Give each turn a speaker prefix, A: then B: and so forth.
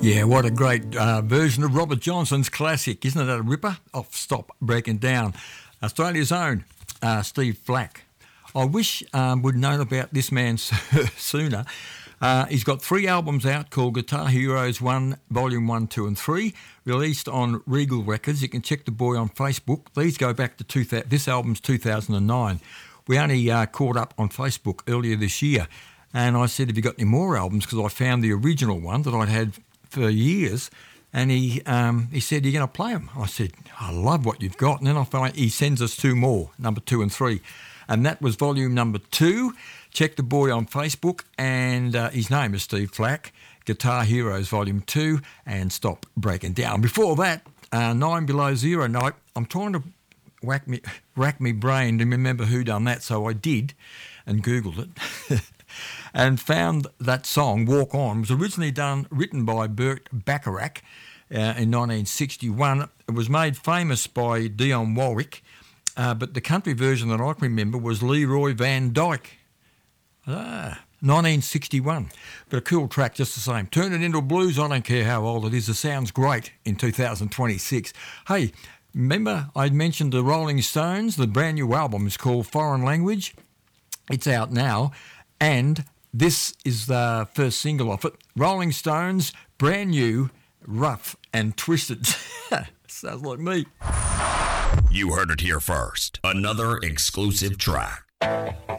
A: Yeah, what a great version of Robert Johnson's classic. Isn't it a ripper? Off Stop Breaking Down. Australia's own Steve Flack. I wish we'd known about this man sooner. He's got 3 albums out called Guitar Heroes 1, Volume 1, 2 and 3, released on Regal Records. You can check the boy on Facebook. These go back to this album's 2009. We only caught up on Facebook earlier this year, and I said, have you got any more albums? Because I found the original one that I'd had for years, and he said, you're going to play them? I said, I love what you've got. And then I find he sends us 2 more, number 2 and 3. And that was volume number 2. Check the boy on Facebook, and his name is Steve Flack. Guitar Heroes Volume 2 and Stop Breaking Down. Before that, 9 Below Zero Night. I'm trying to rack me brain to remember who done that, so I did and Googled it. And found that song, Walk On, was originally written by Burt Bacharach in 1961. It was made famous by Dionne Warwick, but the country version that I can remember was Leroy Van Dyke. 1961. But a cool track just the same. Turn it into blues, I don't care how old it is. It sounds great in 2026. Hey, remember I mentioned the Rolling Stones? The brand new album is called Foreign Language. It's out now, and this is the first single off it. Rolling Stones, brand new, Rough and Twisted. Sounds like me.
B: You heard it here first. Another exclusive track.